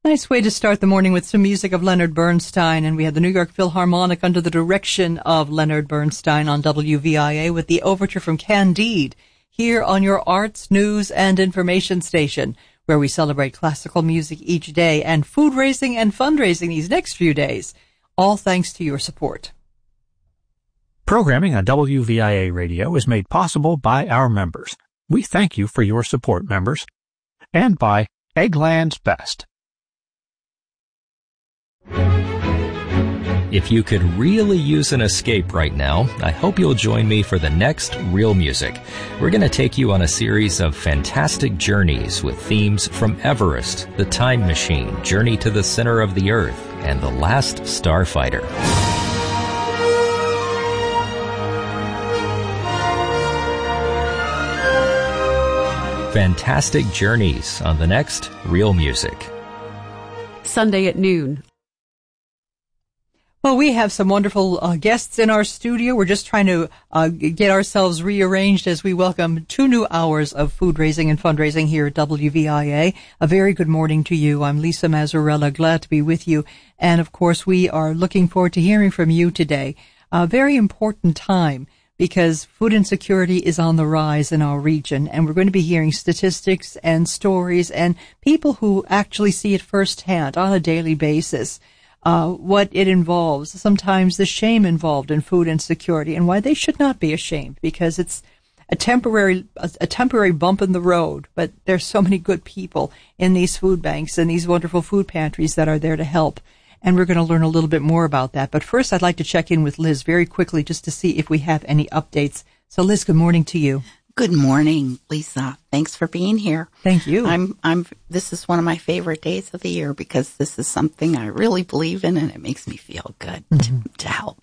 Nice way to start the morning with some music of Leonard Bernstein, and we had the New York Philharmonic under the direction of Leonard Bernstein on WVIA with the overture from Candide, here on your arts, news, and information station, where we celebrate classical music each day and food raising and fundraising these next few days, all thanks to your support. Programming on WVIA Radio is made possible by our members. We thank you for your support, members, and by Eggland's Best. If you could really use an escape right now, I hope you'll join me for the next Real Music. We're going to take you on a series of fantastic journeys with themes from Everest, The Time Machine, Journey to the Center of the Earth, and The Last Starfighter. Fantastic journeys on the next Real Music. Sunday at noon. Well, we have some wonderful guests in our studio. We're just trying to get ourselves rearranged as we welcome 2 new hours of food raising and fundraising here at WVIA. A very good morning to you. I'm Lisa Mazzarella, glad to be with you. And, of course, we are looking forward to hearing from you today. A very important time because food insecurity is on the rise in our region, and we're going to be hearing statistics and stories and people who actually see it firsthand on a daily basis. What it involves, sometimes the shame involved in food insecurity, and why they should not be ashamed, because it's a temporary bump in the road, but there's so many good people in these food banks and these wonderful food pantries that are there to help. And we're going to learn a little bit more about that. But first, I'd like to check in with Liz very quickly just to see if we have any updates. So, Liz, good morning to you. Good morning, Lisa. Thanks for being here. Thank you. This is one of my favorite days of the year because this is something I really believe in, and it makes me feel good to help.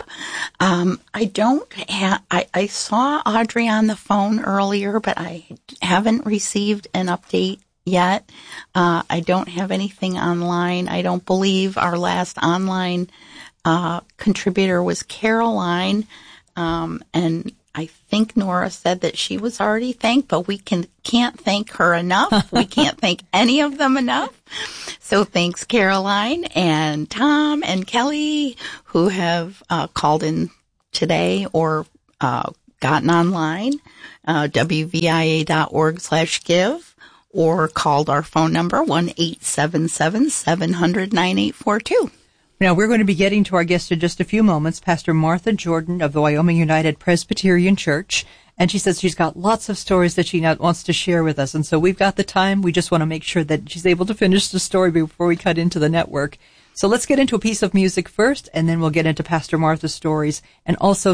I saw Audrey on the phone earlier, but I haven't received an update yet. I don't have anything online. I don't believe our last online contributor was Caroline, and I think Nora said that she was already thanked, but we can't thank her enough. We can't thank any of them enough. So thanks, Caroline and Tom and Kelly, who have called in today or gotten online, wvia.org/give, or called our phone number, 1-877-700-9842. Now, we're going to be getting to our guest in just a few moments, Pastor Martha Jordan of the Wyoming United Presbyterian Church. And she says she's got lots of stories that she wants to share with us. And so we've got the time. We just want to make sure that she's able to finish the story before we cut into the network. So let's get into a piece of music first, and then we'll get into Pastor Martha's stories and also